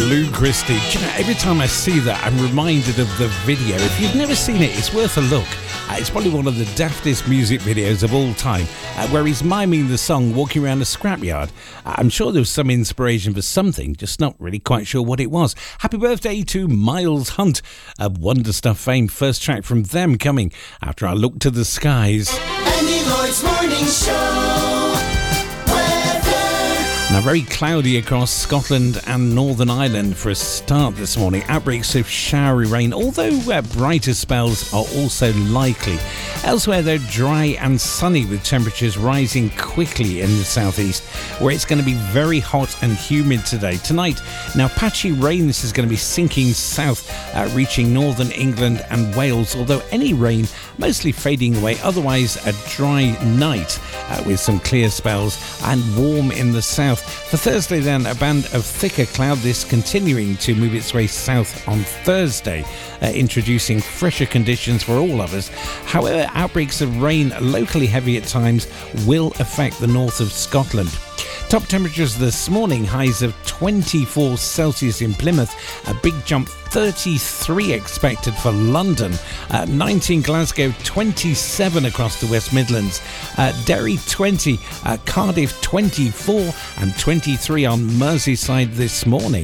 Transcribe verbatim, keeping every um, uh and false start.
Lou Christie. Do you know, every time I see that, I'm reminded of the video. If you've never seen it, it's worth a look. Uh, it's probably one of the daftest music videos of all time, uh, where he's miming the song walking around a scrapyard. Uh, I'm sure there was some inspiration for something, just not really quite sure what it was. Happy birthday to Miles Hunt of Wonder Stuff fame. First track from them coming after I Look to the Skies. Andy Lloyd's Morning Show. Now, very cloudy across Scotland and Northern Ireland for a start this morning. Outbreaks of showery rain, although uh, brighter spells are also likely. Elsewhere, they're dry and sunny with temperatures rising quickly in the southeast, where it's going to be very hot and humid today. Tonight, now patchy rain, this is going to be sinking south, uh, reaching northern England and Wales, although any rain mostly fading away. Otherwise, a dry night uh, with some clear spells and warm in the south. For Thursday then, a band of thicker cloud, this continuing to move its way south on Thursday, uh, introducing fresher conditions for all of us. However, outbreaks of rain, locally heavy at times, will affect the north of Scotland. Top temperatures this morning, highs of twenty-four Celsius in Plymouth, a big jump thirty-three expected for London, uh, nineteen Glasgow, twenty-seven across the West Midlands, uh, Derry twenty, uh, Cardiff twenty-four and twenty-three on Merseyside this morning.